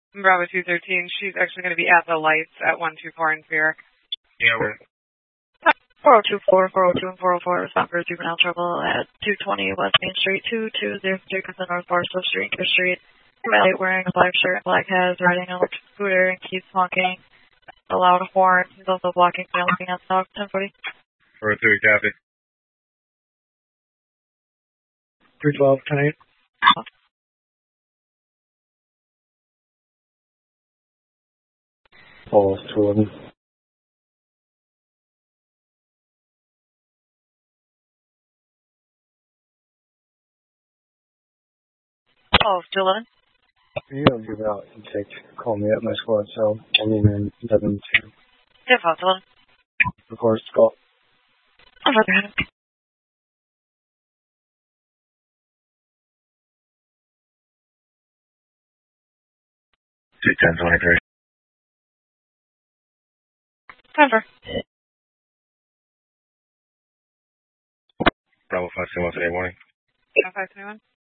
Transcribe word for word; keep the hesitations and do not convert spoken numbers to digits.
Bravo two thirteen, she's actually going to be at the lights at one two four in Spirit. Yeah, we're... four oh two four, four oh two, and four oh four, respond for juvenile trouble at two twenty West Main Street, two two zero three North Forest Street, Kiss Street. Male wearing a black shirt and black hat, riding an electric scooter and keeps honking a loud horn. He's also blocking male looking at stock, ten forty. four oh two, copy. three twelve, ten eight. Oh, two eleven. Oh, two eleven. You don't give out intake. Call me at my squad cell. Only man eleven two. Yeah, five eleven. Record Scott. I'm right behind him. two ten twenty-three. Denver. Bravo five two one, say warning. five two one.